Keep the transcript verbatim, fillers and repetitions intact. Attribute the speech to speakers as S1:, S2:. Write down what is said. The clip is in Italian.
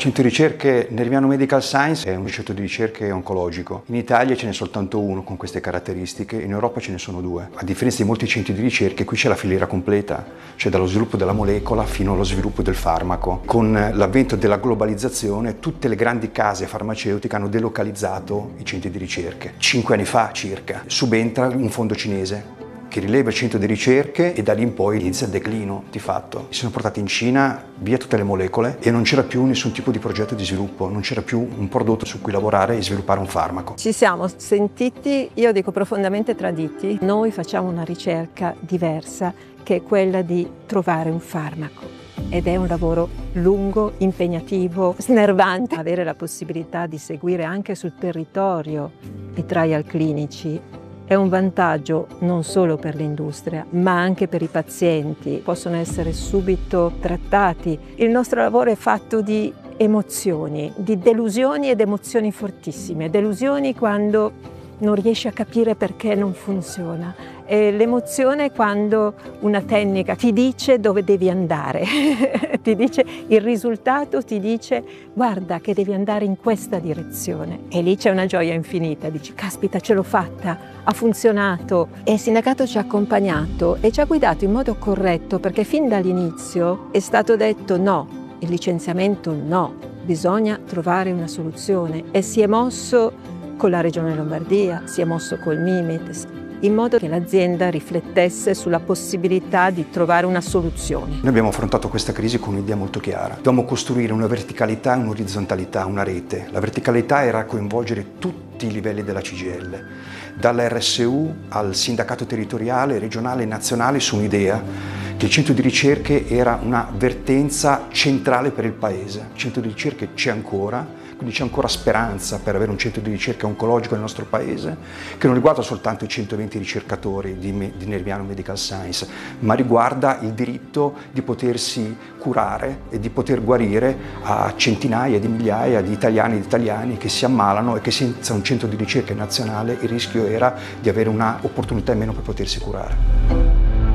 S1: Centro di ricerche Nerviano Medical Science è un centro di ricerche oncologico. In Italia ce n'è soltanto uno con queste caratteristiche, in Europa ce ne sono due. A differenza di molti centri di ricerche, qui c'è la filiera completa, cioè dallo sviluppo della molecola fino allo sviluppo del farmaco. Con l'avvento della globalizzazione, tutte le grandi case farmaceutiche hanno delocalizzato i centri di ricerche. Cinque anni fa circa subentra un fondo cinese che rileva il centro di ricerche e da lì in poi inizia il declino di fatto. Si sono portati in Cina via tutte le molecole e non c'era più nessun tipo di progetto di sviluppo, non c'era più un prodotto su cui lavorare e sviluppare un farmaco.
S2: Ci siamo sentiti, io dico profondamente traditi. Noi facciamo una ricerca diversa che è quella di trovare un farmaco. Ed è un lavoro lungo, impegnativo, snervante. Avere la possibilità di seguire anche sul territorio i trial clinici è un vantaggio non solo per l'industria, ma anche per i pazienti. Possono essere subito trattati. Il nostro lavoro è fatto di emozioni, di delusioni ed emozioni fortissime. Delusioni quando non riesci a capire perché non funziona. E l'emozione quando una tecnica ti dice dove devi andare, ti dice il risultato, ti dice guarda che devi andare in questa direzione. E lì c'è una gioia infinita, dici caspita ce l'ho fatta, ha funzionato. E il sindacato ci ha accompagnato e ci ha guidato in modo corretto perché fin dall'inizio è stato detto no, il licenziamento no, bisogna trovare una soluzione e si è mosso con la Regione Lombardia, si è mosso col Mimit, in modo che l'azienda riflettesse sulla possibilità di trovare una soluzione.
S1: Noi abbiamo affrontato questa crisi con un'idea molto chiara. Dobbiamo costruire una verticalità e un'orizzontalità, una rete. La verticalità era coinvolgere tutti i livelli della C G I L, dall'R S U al sindacato territoriale, regionale e nazionale, su un'idea che il centro di ricerche era una vertenza centrale per il paese. Il centro di ricerche c'è ancora, quindi c'è ancora speranza per avere un centro di ricerca oncologico nel nostro paese, che non riguarda soltanto i centoventi ricercatori di, di Nerviano Medical Science, ma riguarda il diritto di potersi curare e di poter guarire a centinaia di migliaia di italiani e di italiani che si ammalano e che senza un centro di ricerca nazionale il rischio era di avere una opportunità in meno per potersi curare.